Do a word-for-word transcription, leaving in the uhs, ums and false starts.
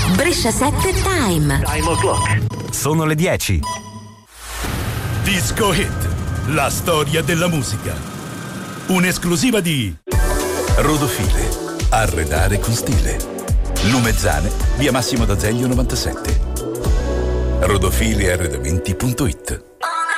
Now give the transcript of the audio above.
Brescia sette Time. Time o'clock. Sono le dieci. Disco Hit, la storia della musica. Un'esclusiva di Rodofile, arredare con stile. Lumezzane, via Massimo d'Azeglio novantasette. rodofile arredamenti punto it.